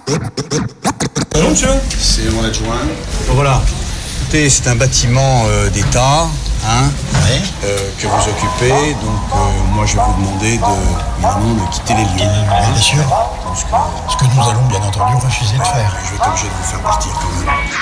Bonjour monsieur. C'est mon adjoint. Voilà. Écoutez, c'est un bâtiment d'État que vous occupez. Donc moi je vais vous demander de quitter les lieux. Bien sûr. Ce que nous allons bien entendu refuser de faire. Je vais être obligé de vous faire partir quand même.